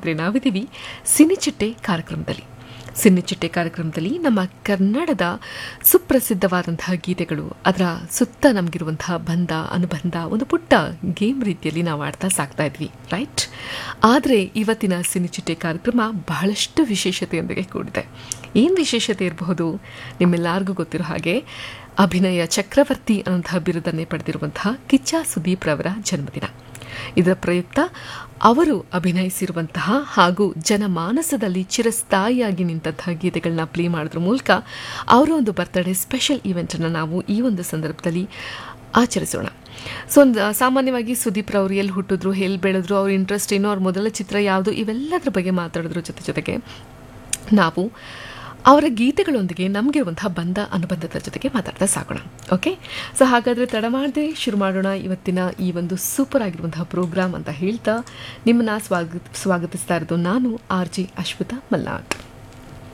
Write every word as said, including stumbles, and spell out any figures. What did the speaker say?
ಸ್ನೇಹಿತರೆ, ನಾವಿದ್ದೀವಿ ಸಿನಿಚಿಟ್ಟೆ ಕಾರ್ಯಕ್ರಮದಲ್ಲಿ. ಸಿನಿಚಿಟ್ಟೆ ಕಾರ್ಯಕ್ರಮದಲ್ಲಿ ನಮ್ಮ ಕನ್ನಡದ ಸುಪ್ರಸಿದ್ಧವಾದಂತಹ ಗೀತೆಗಳು, ಅದರ ಸುತ್ತ ನಮಗಿರುವಂತಹ ಬಂಧ ಅನುಬಂಧ ಒಂದು ಪುಟ್ಟ ಗೇಮ್ ರೀತಿಯಲ್ಲಿ ನಾವು ಆಡ್ತಾ ಸಾಕ್ತಾ ಇದ್ವಿ, ರೈಟ್? ಆದರೆ ಇವತ್ತಿನ ಸಿನಿಚಿಟ್ಟೆ ಕಾರ್ಯಕ್ರಮ ಬಹಳಷ್ಟು ವಿಶೇಷತೆಯೊಂದಿಗೆ ಕೂಡಿದೆ. ಏನು ವಿಶೇಷತೆ ಇರಬಹುದು? ನಿಮ್ಮೆಲ್ಲರಿಗೂ ಗೊತ್ತಿರೋ ಹಾಗೆ ಅಭಿನಯ ಚಕ್ರವರ್ತಿ ಅನ್ನುವಂತಹ ಬಿರುದನ್ನೇ ಪಡೆದಿರುವಂತಹ ಕಿಚ್ಚ ಸುದೀಪ್ ರವರ ಜನ್ಮದಿನ. ಇದರ ಪ್ರಯುಕ್ತ ಅವರು ಅಭಿನಯಿಸಿರುವಂತಹ ಹಾಗೂ ಜನಮಾನಸದಲ್ಲಿ ಚಿರಸ್ಥಾಯಿಯಾಗಿ ನಿಂತಹ ಗೀತೆಗಳನ್ನ ಪ್ಲೇ ಮಾಡೋದ್ರ ಮೂಲಕ ಅವರ ಒಂದು ಬರ್ತ್ಡೇ ಸ್ಪೆಷಲ್ ಈವೆಂಟನ್ನು ನಾವು ಈ ಒಂದು ಸಂದರ್ಭದಲ್ಲಿ ಆಚರಿಸೋಣ. ಸೊ ಸಾಮಾನ್ಯವಾಗಿ ಸುದೀಪ್ ರವರು ಎಲ್ಲಿ ಹುಟ್ಟಿದ್ರು, ಎಲ್ಲಿ ಬೆಳೆದ್ರು, ಅವ್ರ ಇಂಟ್ರೆಸ್ಟ್ ಏನು, ಅವ್ರ ಮೊದಲ ಚಿತ್ರ ಯಾವುದು, ಇವೆಲ್ಲದರ ಬಗ್ಗೆ ಮಾತಾಡೋದ್ರ ಜೊತೆ ಜೊತೆಗೆ ನಾವು ಅವರ ಗೀತೆಗಳೊಂದಿಗೆ ನಮಗಿರುವಂತಹ ಬಂಧ ಅನುಬಂಧದ ಜೊತೆಗೆ ಮಾತಾಡ್ತಾ ಸಾಗೋಣ. ಓಕೆ, ಸೊ ಹಾಗಾದರೆ ತಡ ಮಾಡದೆ ಶುರು ಮಾಡೋಣ ಇವತ್ತಿನ ಈ ಒಂದು ಸೂಪರ್ ಆಗಿರುವಂತಹ ಪ್ರೋಗ್ರಾಮ್ ಅಂತ ಹೇಳ್ತಾ ನಿಮ್ಮನ್ನ ಸ್ವಾಗತ ಸ್ವಾಗತಿಸ್ತಾ ಇರೋದು ನಾನು ಆರ್ ಜಿ ಅಶ್ವಿತಾ ಮಲ್ನಾಡ್.